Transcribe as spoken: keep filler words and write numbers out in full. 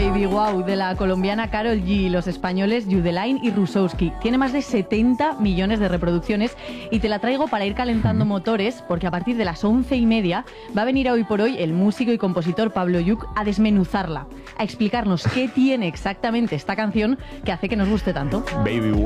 Baby Wow de la colombiana Karol G, los españoles Yudelain y Rusowski. Tiene más de setenta millones de reproducciones y te la traigo para ir calentando motores, porque a partir de las once y media va a venir a Hoy por Hoy el músico y compositor Pablo Lluch a desmenuzarla, a explicarnos qué tiene exactamente esta canción que hace que nos guste tanto. Baby Wow.